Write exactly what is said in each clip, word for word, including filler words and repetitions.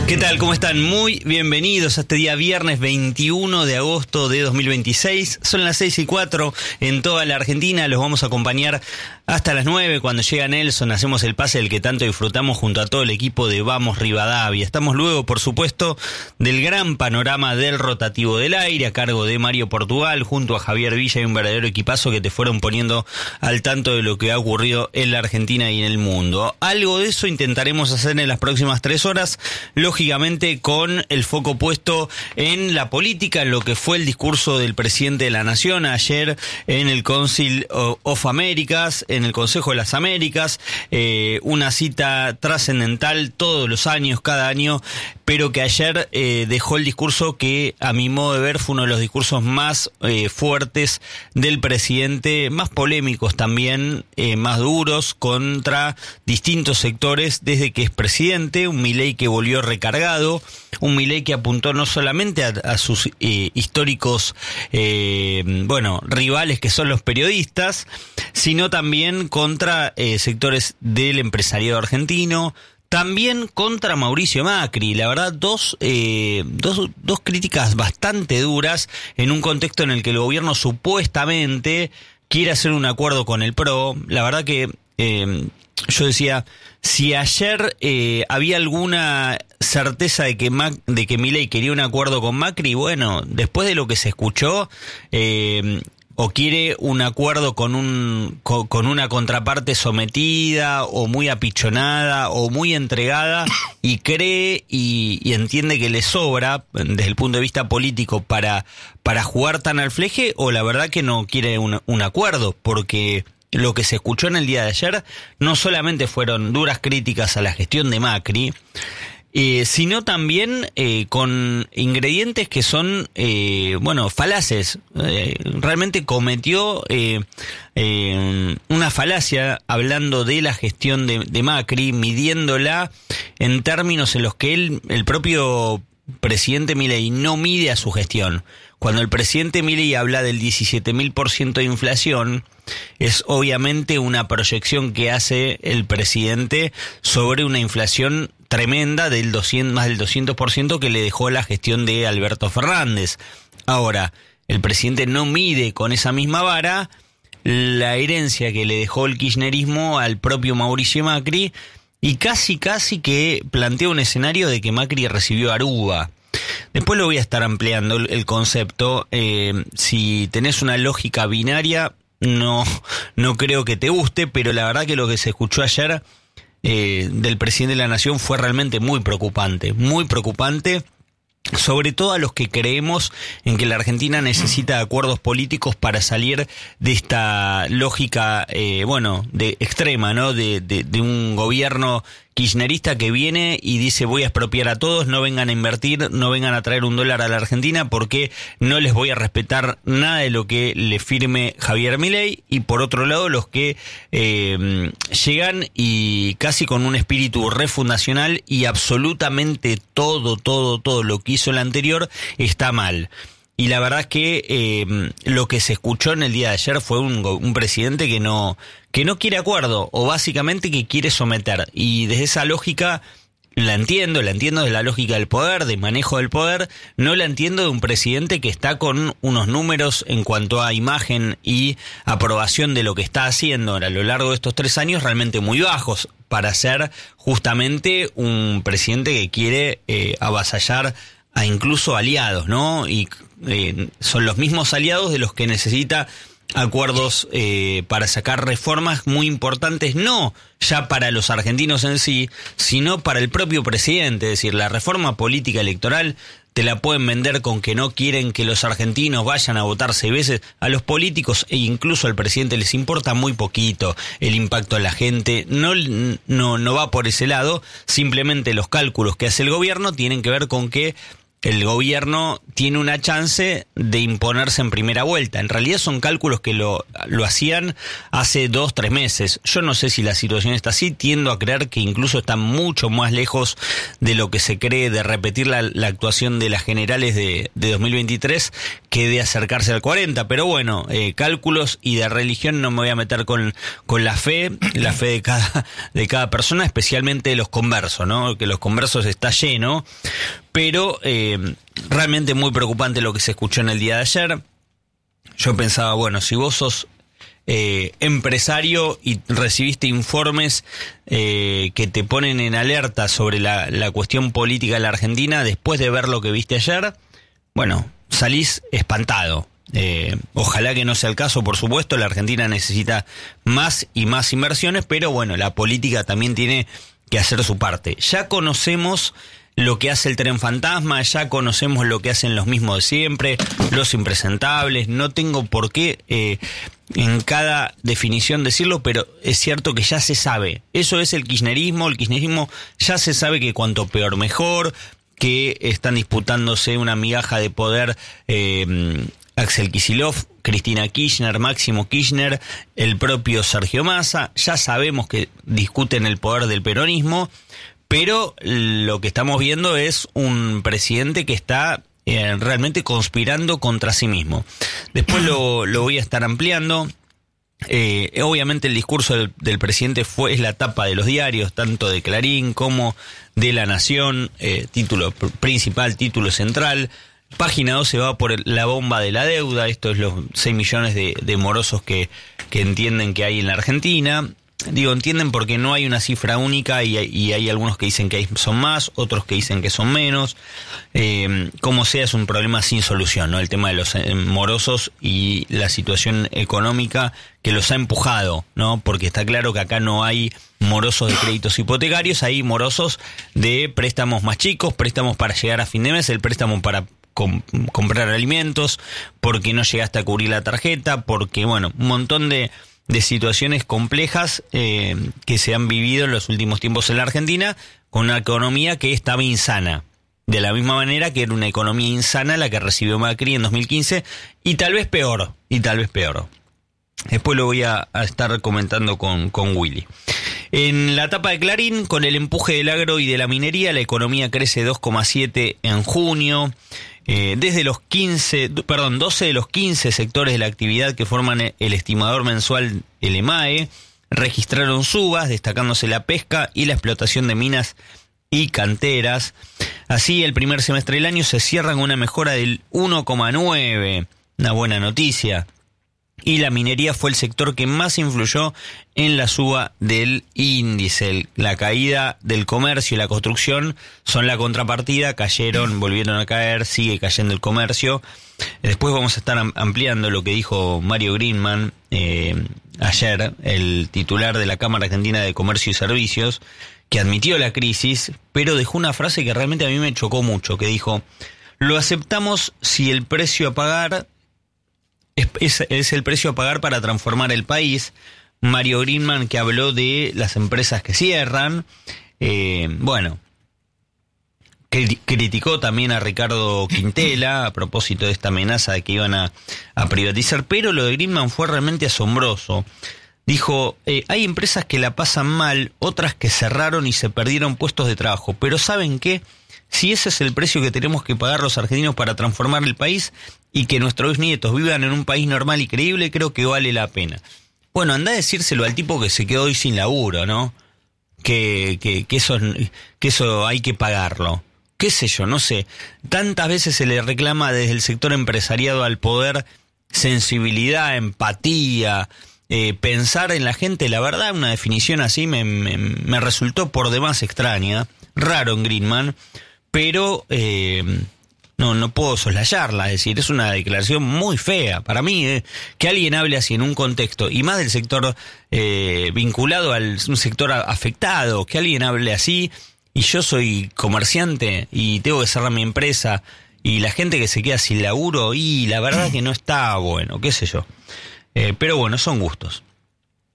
¿Qué tal? ¿Cómo están? Muy bienvenidos a este día viernes veintiuno de agosto de dos mil veintiséis. Son las seis y cuatro en toda la Argentina. Los vamos a acompañar hasta las nueve. Cuando llega Nelson, hacemos el pase del que tanto disfrutamos junto a todo el equipo de Vamos Rivadavia. Estamos luego, por supuesto, del gran panorama del rotativo del aire a cargo de Mario Portugal junto a Javier Villa y un verdadero equipazo que te fueron poniendo al tanto de lo que ha ocurrido en la Argentina y en el mundo. Algo de eso intentaremos hacer en las próximas tres horas. Lógicamente con el foco puesto en la política, en lo que fue el discurso del presidente de la Nación ayer en el Council of Americas, en el Consejo de las Américas, eh, una cita trascendental todos los años, cada año, pero que ayer eh, dejó el discurso que a mi modo de ver fue uno de los discursos más eh, fuertes del presidente, más polémicos también, eh, más duros contra distintos sectores desde que es presidente, un Milei que volvió recargado, un Milei que apuntó no solamente a, a sus eh, históricos eh, bueno rivales que son los periodistas, sino también contra eh, sectores del empresariado argentino, también contra Mauricio Macri. La verdad, dos, eh, dos, dos críticas bastante duras en un contexto en el que el gobierno supuestamente quiere hacer un acuerdo con el P R O. La verdad que eh, yo decía, si ayer eh, había alguna certeza de que Mac, de que Milei quería un acuerdo con Macri, bueno, después de lo que se escuchó, eh, o quiere un acuerdo con un con, con una contraparte sometida o muy apichonada o muy entregada y cree y, y entiende que le sobra desde el punto de vista político para para jugar tan al fleje, o la verdad que no quiere un, un acuerdo, porque lo que se escuchó en el día de ayer no solamente fueron duras críticas a la gestión de Macri, Eh, sino también eh, con ingredientes que son, eh, bueno, falaces. Eh, realmente cometió eh, eh, una falacia hablando de la gestión de, de Macri, midiéndola en términos en los que él, el propio presidente Milei no mide a su gestión. Cuando el presidente Milei habla del diecisiete mil por ciento de inflación, es obviamente una proyección que hace el presidente sobre una inflación tremenda del doscientos, más del doscientos por ciento que le dejó la gestión de Alberto Fernández. Ahora, el presidente no mide con esa misma vara la herencia que le dejó el kirchnerismo al propio Mauricio Macri, y casi casi que plantea un escenario de que Macri recibió Aruba. Después lo voy a estar ampliando el, el concepto. Eh, si tenés una lógica binaria, no, no creo que te guste, pero la verdad que lo que se escuchó ayer eh, del presidente de la Nación fue realmente muy preocupante, muy preocupante. Sobre todo a los que creemos en que la Argentina necesita acuerdos políticos para salir de esta lógica, eh, bueno, de extrema, ¿no? De, de, de un gobierno kirchnerista que viene y dice: voy a expropiar a todos, no vengan a invertir, no vengan a traer un dólar a la Argentina porque no les voy a respetar nada de lo que le firme Javier Milei. Y por otro lado, los que eh, llegan y casi con un espíritu refundacional y absolutamente todo, todo, todo lo que hizo el anterior está mal. Y la verdad es que eh, lo que se escuchó en el día de ayer fue un, un presidente que no que no quiere acuerdo, o básicamente que quiere someter. Y desde esa lógica la entiendo, la entiendo de la lógica del poder, de manejo del poder, no la entiendo de un presidente que está con unos números en cuanto a imagen y aprobación de lo que está haciendo a lo largo de estos tres años realmente muy bajos para ser justamente un presidente que quiere eh, avasallar a incluso aliados, ¿no? Y eh, son los mismos aliados de los que necesita acuerdos eh, para sacar reformas muy importantes, no ya para los argentinos en sí, sino para el propio presidente. Es decir, la reforma política electoral te la pueden vender con que no quieren que los argentinos vayan a votar seis veces. A los políticos e incluso al presidente les importa muy poquito el impacto a la gente, no, no, no va por ese lado. Simplemente los cálculos que hace el gobierno tienen que ver con que el gobierno tiene una chance de imponerse en primera vuelta. En realidad son cálculos que lo, lo hacían hace dos, tres meses. Yo no sé si la situación está así, tiendo a creer que incluso está mucho más lejos de lo que se cree de repetir la, la actuación de las generales de, de dos mil veintitrés que de acercarse al cuarenta. Pero bueno, eh, cálculos y de religión no me voy a meter con, con la fe, la fe de cada, de cada persona, especialmente de los conversos, ¿no? Que los conversos está lleno. Pero eh, realmente muy preocupante lo que se escuchó en el día de ayer. Yo pensaba, bueno, si vos sos eh, empresario y recibiste informes eh, que te ponen en alerta sobre la, la cuestión política de la Argentina, después de ver lo que viste ayer, bueno, salís espantado. Eh, ojalá que no sea el caso, por supuesto, la Argentina necesita más y más inversiones, pero bueno, la política también tiene que hacer su parte. Ya conocemos lo que hace el tren fantasma, ya conocemos lo que hacen los mismos de siempre, los impresentables, no tengo por qué eh, en cada definición decirlo, pero es cierto que ya se sabe. Eso es el kirchnerismo, el kirchnerismo ya se sabe que cuanto peor mejor, que están disputándose una migaja de poder eh, Axel Kicillof, Cristina Kirchner, Máximo Kirchner, el propio Sergio Massa. Ya sabemos que discuten el poder del peronismo, pero lo que estamos viendo es un presidente que está eh, realmente conspirando contra sí mismo. Después lo, lo voy a estar ampliando. Eh, obviamente el discurso del, del presidente fue es la tapa de los diarios, tanto de Clarín como de La Nación, eh, título principal, título central. Página doce va por el, la bomba de la deuda. Esto es los seis millones de, de morosos que, que entienden que hay en la Argentina. Digo, entienden porque no hay una cifra única y, y hay algunos que dicen que son más, otros que dicen que son menos. Eh, como sea, es un problema sin solución, ¿no? El tema de los morosos y la situación económica que los ha empujado, ¿no? Porque está claro que acá no hay morosos de créditos hipotecarios, hay morosos de préstamos más chicos, préstamos para llegar a fin de mes, el préstamo para com- comprar alimentos, porque no llegaste a cubrir la tarjeta, porque, bueno, un montón de... de situaciones complejas eh, que se han vivido en los últimos tiempos en la Argentina, con una economía que estaba insana. De la misma manera que era una economía insana la que recibió Macri en dos mil quince, y tal vez peor, y tal vez peor. Después lo voy a, a estar comentando con, con Willy. En la tapa de Clarín, con el empuje del agro y de la minería, la economía crece dos coma siete en junio. Eh, desde los quince, perdón, doce de los quince sectores de la actividad que forman el estimador mensual, el EMAE, registraron subas, destacándose la pesca y la explotación de minas y canteras. Así, el primer semestre del año se cierra con una mejora del uno coma nueve, una buena noticia. Y la minería fue el sector que más influyó en la suba del índice. La caída del comercio y la construcción son la contrapartida, cayeron, volvieron a caer, sigue cayendo el comercio. Después vamos a estar ampliando lo que dijo Mario Greenman eh, ayer, el titular de la Cámara Argentina de Comercio y Servicios, que admitió la crisis, pero dejó una frase que realmente a mí me chocó mucho, que dijo: lo aceptamos si el precio a pagar es, es, es el precio a pagar para transformar el país. Mario Greenman, que habló de las empresas que cierran, eh, bueno, cri- criticó también a Ricardo Quintela a propósito de esta amenaza de que iban a, a privatizar, pero lo de Greenman fue realmente asombroso. Dijo, eh, hay empresas que la pasan mal, otras que cerraron y se perdieron puestos de trabajo, pero ¿saben qué? Si ese es el precio que tenemos que pagar los argentinos para transformar el país y que nuestros nietos vivan en un país normal y creíble, creo que vale la pena. Bueno, anda a decírselo al tipo que se quedó hoy sin laburo, ¿no? Que, que, que, eso, que eso hay que pagarlo. ¿Qué sé yo? No sé. Tantas veces se le reclama desde el sector empresariado al poder sensibilidad, empatía, eh, pensar en la gente. La verdad, una definición así me, me, me resultó por demás extraña, raro en Greenman, pero... Eh, No, no puedo soslayarla, es decir, es una declaración muy fea. Para mí, eh, que alguien hable así en un contexto, y más del sector eh, vinculado al un sector afectado, que alguien hable así, y yo soy comerciante y tengo que cerrar mi empresa, y la gente que se queda sin laburo, y la verdad que no está bueno, qué sé yo. Eh, pero bueno, son gustos.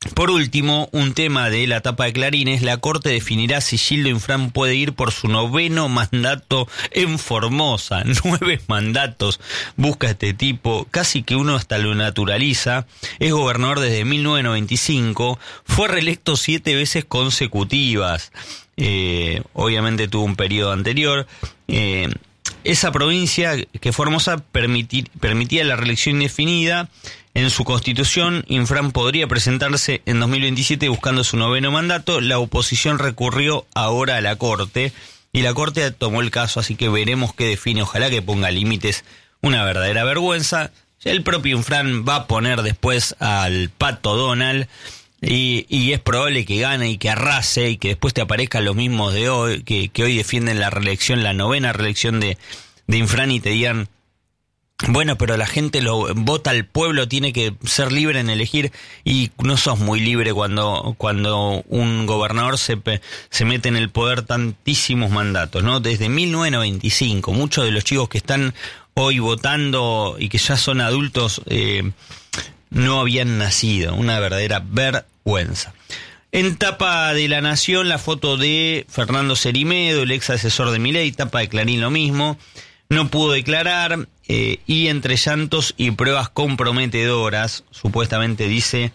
Por último, un tema de la tapa de Clarín es: la Corte definirá si Gildo Infran puede ir por su noveno mandato en Formosa. Nueve mandatos busca este tipo, casi que uno hasta lo naturaliza. Es gobernador desde mil novecientos noventa y cinco, fue reelecto siete veces consecutivas. Eh, obviamente tuvo un periodo anterior. Eh, esa provincia, que Formosa, permitir, permitía la reelección indefinida. En su constitución, Infran podría presentarse en dos mil veintisiete buscando su noveno mandato. La oposición recurrió ahora a la Corte y la Corte tomó el caso, así que veremos qué define. Ojalá que ponga límites. Una verdadera vergüenza. El propio Infran va a poner después al Pato Donald y, y es probable que gane y que arrase y que después te aparezcan los mismos de hoy, que, que hoy defienden la reelección, la novena reelección de, de Infran, y te digan: bueno, pero la gente lo vota, al pueblo tiene que ser libre en elegir. Y no sos muy libre cuando cuando un gobernador se se mete en el poder tantísimos mandatos, ¿no? Desde mil novecientos noventa y cinco, muchos de los chicos que están hoy votando y que ya son adultos eh, no habían nacido. Una verdadera vergüenza. En tapa de La Nación, la foto de Fernando Cerimedo, el ex asesor de Milei. Tapa de Clarín, lo mismo. No pudo declarar eh, y entre llantos y pruebas comprometedoras, supuestamente dice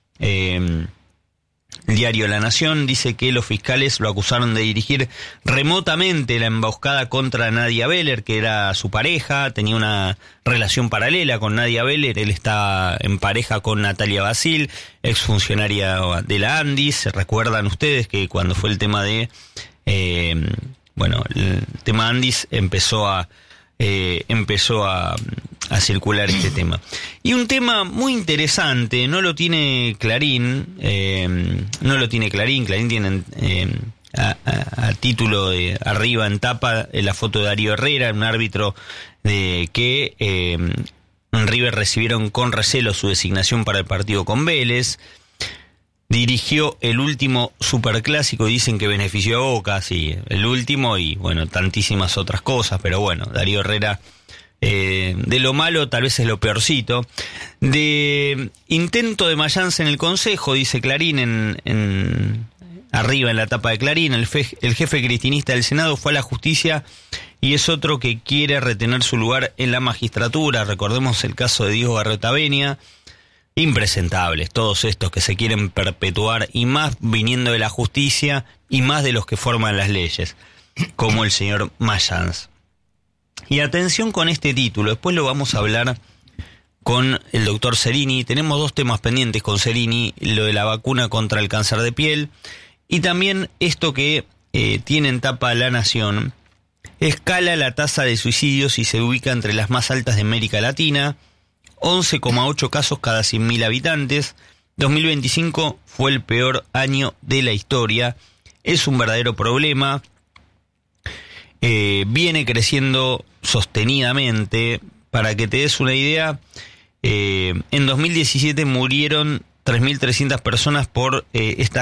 eh, el diario La Nación, dice que los fiscales lo acusaron de dirigir remotamente la emboscada contra Nadia Beller, que era su pareja, tenía una relación paralela con Nadia Beller. Él está en pareja con Natalia Basil, exfuncionaria de la Andis. ¿Se recuerdan ustedes que cuando fue el tema de... Eh, bueno, el tema Andis empezó a... Eh, empezó a, a circular este tema. Y un tema muy interesante, no lo tiene Clarín, eh, no lo tiene Clarín, Clarín tiene eh, a, a, a título de arriba en tapa la foto de Darío Herrera, un árbitro de que eh, en River recibieron con recelo su designación para el partido con Vélez. Dirigió el último superclásico y dicen que benefició a Boca, sí, el último, y bueno, tantísimas otras cosas, pero bueno, Darío Herrera, eh, de lo malo tal vez es lo peorcito. De intento de Mayans en el Consejo, dice Clarín en, en arriba en la tapa de Clarín, el, fe, el jefe cristinista del Senado fue a la justicia y es otro que quiere retener su lugar en la magistratura. Recordemos el caso de Diego Garretavenia. Impresentables todos estos que se quieren perpetuar, y más viniendo de la justicia y más de los que forman las leyes, como el señor Mayans. Y atención con este título, después lo vamos a hablar con el doctor Cerini. Tenemos dos temas pendientes con Cerini: lo de la vacuna contra el cáncer de piel y también esto que eh, tiene en tapa La Nación. Escala la tasa de suicidios y se ubica entre las más altas de América Latina. once coma ocho casos cada cien mil habitantes. dos mil veinticinco fue el peor año de la historia. Es un verdadero problema. Eh, viene creciendo sostenidamente. Para que te des una idea, eh, en dos mil diecisiete murieron tres mil trescientas personas por eh, esta